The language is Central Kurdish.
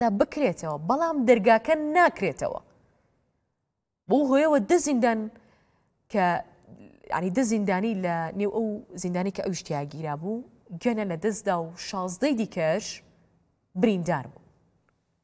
بکرێتەوە بەڵام دەرگاکە ناکرێتەوە بۆ هۆیەوە دە زیندان کە ینی دە زیندانی لە نێو ئەو زیندانی کە ئەو شتیاگیرا بوو گەنە لە دەستدا و 16 دیکەش بریندار بوو.